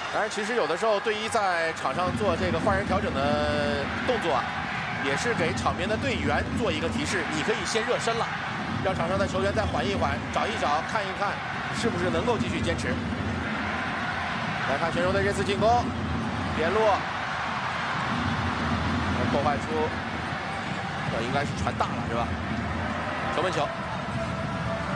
当然，其实有的时候队医在场上做这个换人调整的动作啊，也是给场边的队员做一个提示，你可以先热身了，让场上的球员再缓一缓，找一找，看一看是不是能够继续坚持。来看泉州的这次进攻，边路破坏出，这应该是传大了是吧？球门球。